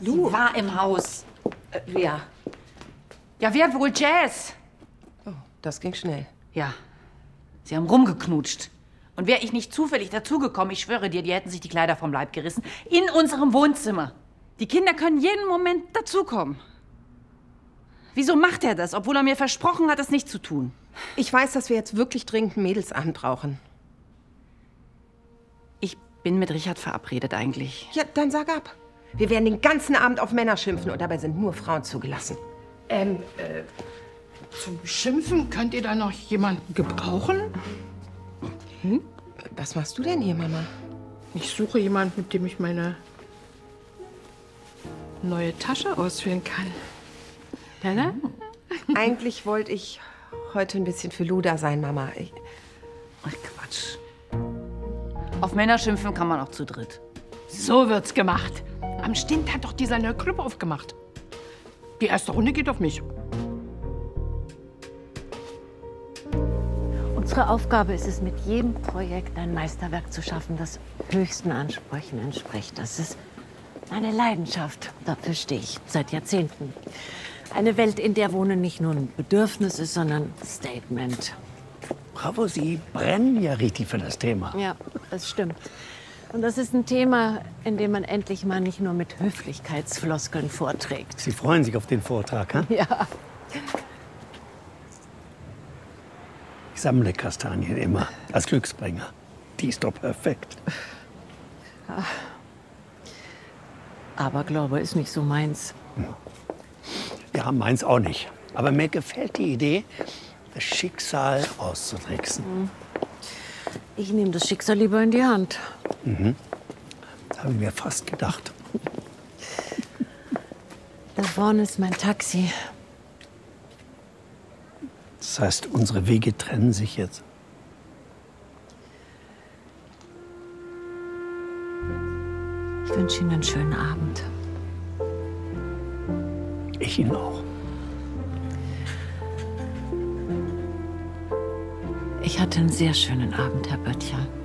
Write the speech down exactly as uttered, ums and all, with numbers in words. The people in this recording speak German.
Du? Sie war im Haus. Äh, wer? Ja, wer wohl? Jazz. Oh, das ging schnell. Ja, sie haben rumgeknutscht. Und wäre ich nicht zufällig dazugekommen, ich schwöre dir, die hätten sich die Kleider vom Leib gerissen. In unserem Wohnzimmer. Die Kinder können jeden Moment dazukommen. Wieso macht er das, obwohl er mir versprochen hat, das nicht zu tun? Ich weiß, dass wir jetzt wirklich dringend einen Mädelsabend brauchen. Ich bin mit Richard verabredet eigentlich. Ja, dann sag ab. Wir werden den ganzen Abend auf Männer schimpfen und dabei sind nur Frauen zugelassen. Ähm, äh, zum Schimpfen könnt ihr da noch jemanden gebrauchen? Hm? Was machst du denn hier, Mama? Ich suche jemanden, mit dem ich meine neue Tasche ausfüllen kann. Lala? Eigentlich wollte ich heute ein bisschen für Luda sein, Mama. Ich Ach, Quatsch. Auf Männer schimpfen kann man auch zu dritt. So wird's gemacht. Am Stint hat doch dieser neue Club aufgemacht. Die erste Runde geht auf mich. Unsere Aufgabe ist es, mit jedem Projekt ein Meisterwerk zu schaffen, das höchsten Ansprüchen entspricht. Das ist meine Leidenschaft. Dafür stehe ich seit Jahrzehnten. Eine Welt, in der Wohnen nicht nur ein Bedürfnis ist, sondern Statement. Bravo, Sie brennen ja richtig für das Thema. Ja, das stimmt. Und das ist ein Thema, in dem man endlich mal nicht nur mit Höflichkeitsfloskeln vorträgt. Sie freuen sich auf den Vortrag, hm? Ja. Ich sammle Kastanien immer als Glücksbringer. Die ist doch perfekt. Ja. Aberglaube ist nicht so meins. Ja, meins auch nicht. Aber mir gefällt die Idee, das Schicksal auszutricksen. Ich nehme das Schicksal lieber in die Hand. Mhm. Das habe ich mir fast gedacht. Da vorne ist mein Taxi. Das heißt, unsere Wege trennen sich jetzt. Ich wünsche Ihnen einen schönen Abend. Ich Ihnen auch. Ich hatte einen sehr schönen Abend, Herr Böttcher.